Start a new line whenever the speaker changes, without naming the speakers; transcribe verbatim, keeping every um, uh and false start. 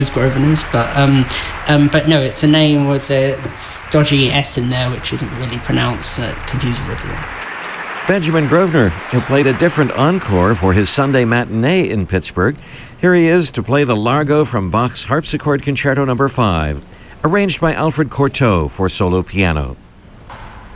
Grosvenors, but um, um, but no, it's a name with a dodgy S in there, which isn't really pronounced. That confuses everyone.
Benjamin Grosvenor, who played a different encore for his Sunday matinee in Pittsburgh. Here he is to play the Largo from Bach's Harpsichord Concerto Number five, arranged by Alfred Cortot for solo piano.